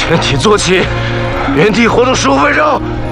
全体坐起，原地活动15分钟。